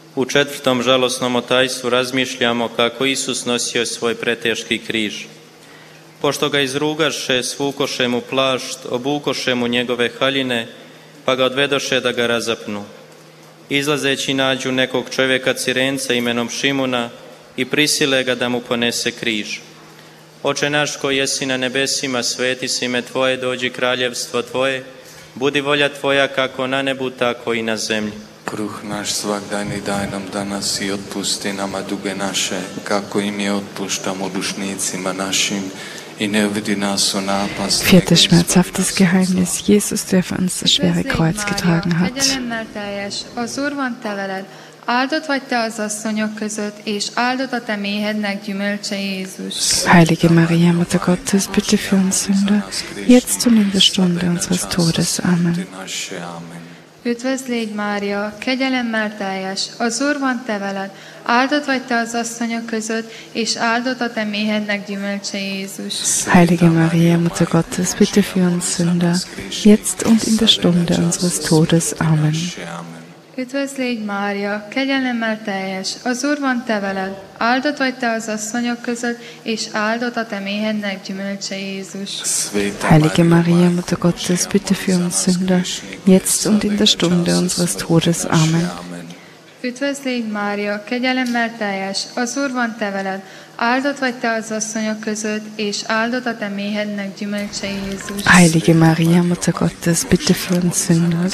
U 4. žalosnom otajstvu razmišljamo kako Isus nosio svoj preteški križ. Pošto ga izrugaše, svukoše mu plašt, obukoše mu njegove haljine, pa ga odvedoše da ga razapnu. Izlazeći nađu nekog čovjeka Cirenca imenom Šimuna i prisile ga da mu ponese križ. Oče naš koji jesi na nebesima, sveti si ime Tvoje, dođi kraljevstvo Tvoje, budi volja Tvoja kako na nebu, tako i na zemlji. Kruh naš svakdajni daj nam danas i otpusti nama duge naše, kako i mi otpuštamo dužnicima našim, i ne uvedi nas u napast. Viertes schmerzhaftes Geheimnis. Jesus, der für uns das schwere Kreuz getragen hat. Az Úr van te veled, áldott vagy te az asszonyok között, és áldott a te méhednek gyümölcse Jézus. Heilige Maria, Mutter Gottes, bitte für uns Sünder, jetzt und in der Stunde unseres Todes. Amen. Üdvözl légy, Mária, kegyelemmel teljes, az Úr van te veled, áldott vagy te az asszonyok között, és áldott a te méhednek gyümölcse Jézus. Heilige Maria, Mutter Gottes, bitte für uns Sünder, jetzt und in der Stunde unseres Todes. Amen. Üdvözl légy, Mária, kegyelemmel teljes, az Úr van te veled, áldott vagy te az asszonyok között, és áldott a te méhednek gyümölcse Jézus. Heilige Maria, Mutter Gottes, bitte für uns Sünder, jetzt und in der Stunde unseres Todes. Amen. Üdvözl légy, Mária, kegyelemmel teljes, az Úr van te veled, áldott vagy te az asszonyok között, és áldott a te méhednek gyümölcse Jézus. Heilige Maria, Mutter Gottes, bitte für uns Sünder.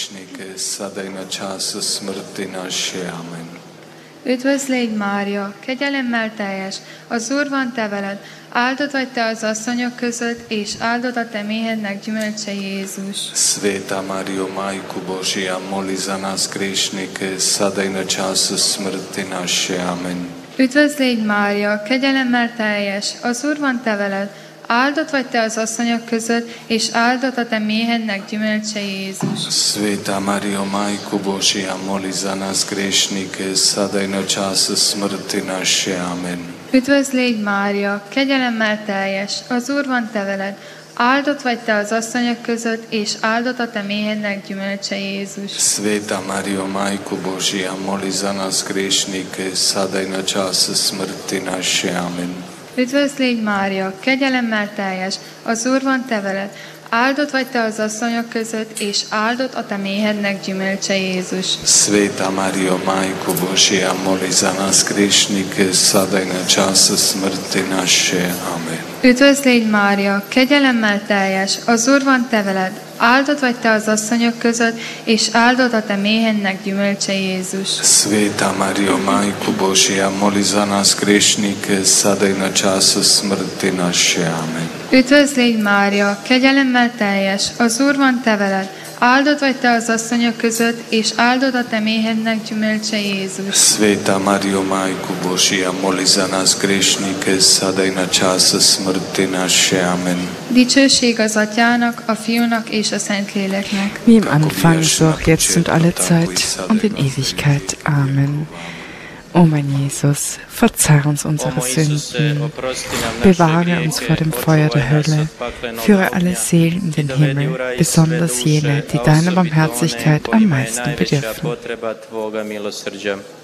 Üdvözl légy, Mária, kegyelemmel teljes, az Úr van te veled, áldott vagy te az asszonyok között, és áldott a te méhednek gyümölcse Jézus. Sveta Mario, Majku Božja, moli za nas grešnike, sada i na času smrti naše. Amen. Üdvözl légy, Mária, kegyelemmel teljes, az Úr van te veled, áldott vagy te az asszonyok között, és áldott a te méhednek gyümölcse Jézus. Sveta Mario, Majku Božja, moli za nas grešnike, sada i na času smrti naše. Amen. Üdvözl légy, Mária, kegyelemmel teljes, az Úr van te veled, áldott vagy te az asszonyok között, és áldott a te méhednek gyümölcse Jézus. Sveta Mario, Majku Božja, moli za nas grešnike, sada i na času smrti naše. Amen. Üdvözl légy, Mária, kegyelemmel teljes, az Úr van te veled, áldott vagy te az asszonyok között, és áldott a te méhednek gyümölcse Jézus. Sveta Mario, Majku Božja, moli za nas grešnike, sada i na času smrti naše. Amen. Üdvözl légy, Mária, kegyelemmel teljes, az Úr van te veled, áldott vagy te az asszonyok között, és áldott a te méhednek gyümölcse Jézus. Sveta Mario, Majku Božja, moli za nas grešnike, sada i na času smrti naše. Amen. Üdvözl légy, Mária, kegyelemmel teljes, az Úr van te veled, áldott vagy te az asszonyok között, és áldott a te méhednek gyümölcse Jézus. Sveta Mario, Majku Božja, moli za nas grešnike, sada i na času smrti naše. Amen. Dicsőség az Atyának, a Fiúnak és a Szentléleknek. Wie im Anfang, so auch jetzt und alle Zeit und in Ewigkeit. Amen. O mein Jesus, verzeih uns unsere Sünden, bewahre uns vor dem Feuer der Hölle, führe alle Seelen in den Himmel, besonders jene, die deiner Barmherzigkeit am meisten bedürfen.